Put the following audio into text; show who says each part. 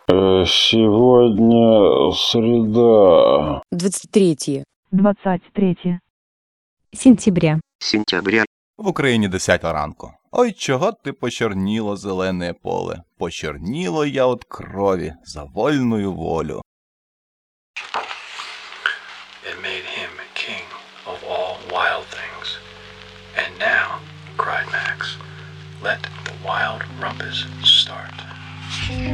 Speaker 1: Сегодня среда.
Speaker 2: 23
Speaker 3: сентября.
Speaker 4: В Україні 10 ранку. Ой, чого ти почорніло зелене поле? Почорніло я от крові за вольную волю.
Speaker 5: It made him king of all wild things. And now, cried Max, let the wild rumpus start.